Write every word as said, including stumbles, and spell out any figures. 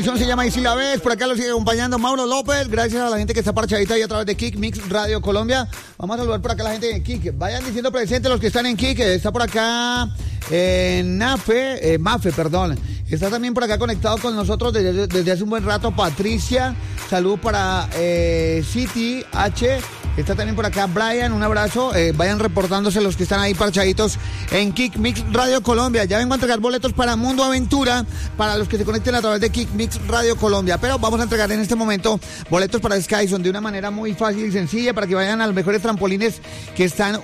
Se llama Y si la ves, por acá lo sigue acompañando Mauro López, gracias a la gente que está parchadita ahí a través de Kick Mix Radio Colombia. Vamos a saludar por acá a la gente de Kick, vayan diciendo presente los que están en Kick. Está por acá eh, Nafe, eh, Mafe, perdón, está también por acá conectado con nosotros desde, desde hace un buen rato Patricia, salud para eh, City H. Está también por acá Brian, un abrazo. Eh, vayan reportándose los que están ahí parchaditos en Kick Mix Radio Colombia. Ya vengo a entregar boletos para Mundo Aventura para los que se conecten a través de Kick Mix Radio Colombia. Pero vamos a entregar en este momento boletos para Skyzone de una manera muy fácil y sencilla para que vayan a los mejores trampolines que están